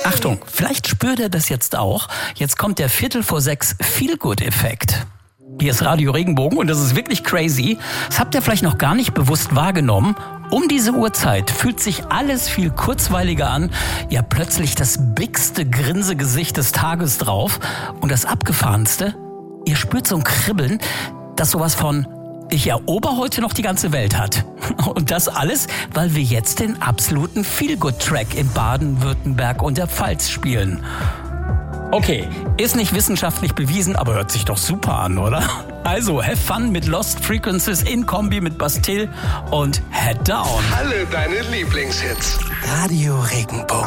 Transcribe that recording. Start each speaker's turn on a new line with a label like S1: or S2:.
S1: Achtung, vielleicht spürt er das jetzt auch. Jetzt kommt der 5:45 Feel-Good-Effekt. Hier ist Radio Regenbogen und das ist wirklich crazy. Das habt ihr vielleicht noch gar nicht bewusst wahrgenommen. Um diese Uhrzeit fühlt sich alles viel kurzweiliger an. Ihr habt plötzlich das bigste Grinsegesicht des Tages drauf. Und das Abgefahrenste, ihr spürt so ein Kribbeln, das sowas von ich erober heute noch die ganze Welt hat. Und das alles, weil wir jetzt den absoluten Feel-Good-Track in Baden-Württemberg und der Pfalz spielen. Okay, ist nicht wissenschaftlich bewiesen, aber hört sich doch super an, oder? Also, have fun mit Lost Frequencies in Kombi mit Bastille und Head Down.
S2: Alle deine Lieblingshits.
S3: Radio Regenbogen.